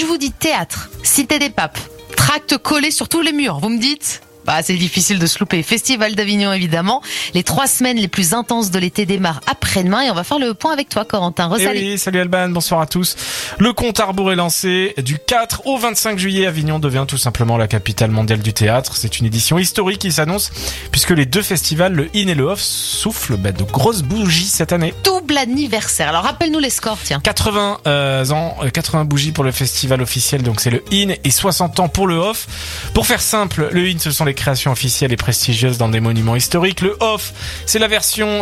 vous dis théâtre, cité des papes, tracts collés sur tous les murs, vous me dites ? Bah, c'est difficile de se louper. Festival d'Avignon, évidemment. Les 3 semaines les plus intenses de l'été démarrent après-demain et on va faire le point avec toi, Corentin. Oui, salut Alban, bonsoir à tous. Le compte à rebours est lancé. Du 4 au 25 juillet, Avignon devient tout simplement la capitale mondiale du théâtre. C'est une édition historique qui s'annonce puisque les 2 festivals, le In et le Off, soufflent de grosses bougies cette année. Double anniversaire. Alors, rappelle-nous les scores, tiens. 80 ans, 80 bougies pour le festival officiel, donc c'est le In, et 60 ans pour le Off. Pour faire simple, le In, ce sont les créations officielles et prestigieuses dans des monuments historiques. Le Off, c'est la version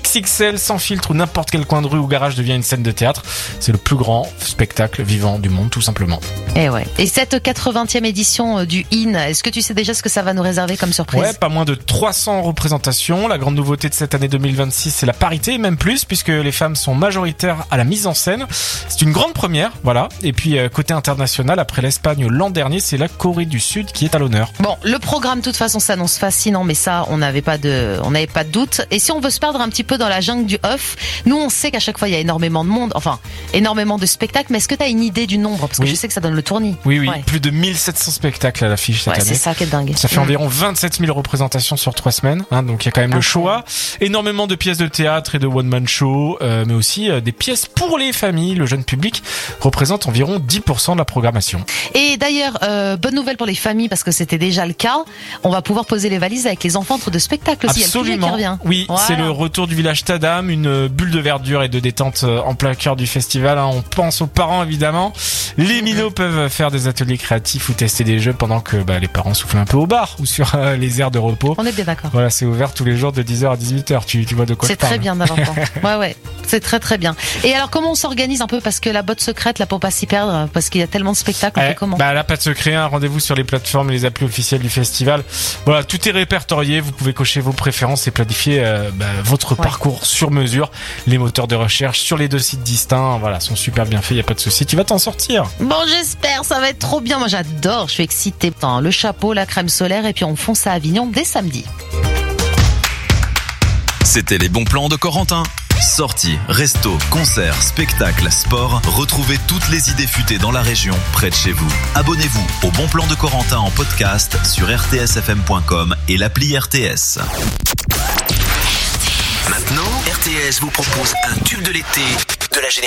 XXL sans filtre où n'importe quel coin de rue ou garage devient une scène de théâtre. C'est le plus grand spectacle vivant du monde, tout simplement. Et ouais. Et cette 80e édition du In, est-ce que tu sais déjà ce que ça va nous réserver comme surprise ? Ouais, pas moins de 300 représentations. La grande nouveauté de cette année 2026, c'est la parité, même plus, puisque les femmes sont majoritaires à la mise en scène. C'est une grande première, voilà. Et puis, côté international, après l'Espagne l'an dernier, c'est la Corée du Sud qui est à l'honneur. Bon, le programme, de toute façon, s'annonce fascinant, mais ça, on n'avait pas de doute. Et si on veut se perdre un petit peu dans la jungle du Off, nous, on sait qu'à chaque fois, il y a énormément de monde, enfin, énormément de spectacles, mais est-ce que tu as une idée du nombre ? Parce que je sais que ça donne le tournis. Oui, ouais. Plus de 1700 spectacles à l'affiche cette année. C'est ça qui est dingue. Ça fait environ 27 000 représentations sur 3 semaines, hein, donc il y a quand même le choix. Énormément de pièces de théâtre et de one-man show, mais aussi des pièces pour les familles. Le jeune public représente environ 10% de la programmation. Et d'ailleurs, bonne nouvelle pour les familles, parce que c'était déjà le cas, on va pouvoir poser les valises avec les enfants entre 2 spectacles aussi. Absolument. Il y a le qui revient. Oui, voilà. C'est le retour du village Tadam, une bulle de verdure et de détente en plein cœur du festival. Hein. On pense aux parents évidemment. Les minots peuvent faire des ateliers créatifs ou tester des jeux pendant que les parents soufflent un peu au bar ou sur les aires de repos. On est bien d'accord. Voilà, c'est ouvert tous les jours de 10h à 18h. Tu vois de quoi je parle. C'est très bien d'avoir ça. Ouais. C'est très très bien. Et alors comment on s'organise un peu, parce que la botte secrète là pour pas s'y perdre, parce qu'il y a tellement de spectacles, on fait comment ? Là, pas de secret, un rendez-vous sur les plateformes et les applis officielles du festival. Voilà, tout est répertorié, vous pouvez cocher vos préférences et planifier votre parcours sur mesure. Les moteurs de recherche sur les 2 sites distincts, voilà, sont super bien faits, y a pas de souci, tu vas t'en sortir. Bon, j'espère, ça va être trop bien. Moi j'adore, je suis excitée. Le chapeau, la crème solaire, et puis on fonce à Avignon dès samedi. C'était les bons plans de Corentin. Sorties, restos, concerts, spectacles, sports, retrouvez toutes les idées futées dans la région, près de chez vous. Abonnez-vous au Bon Plan de Corentin en podcast sur rtsfm.com et l'appli RTS. Maintenant, RTS vous propose un tube de l'été de la génération.